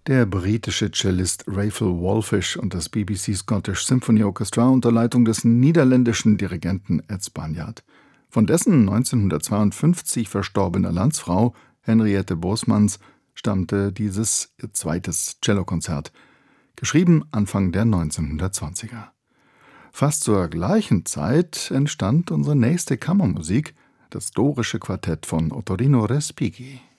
Der britische Cellist Raphael Wallfisch und das BBC Scottish Symphony Orchestra unter Leitung des niederländischen Dirigenten Ed Spanjaard. Von dessen 1952 verstorbener Landsfrau Henriette Bosmans stammte dieses ihr zweites Cellokonzert, geschrieben Anfang der 1920er. Fast zur gleichen Zeit entstand unsere nächste Kammermusik, das Dorische Quartett von Ottorino Respighi.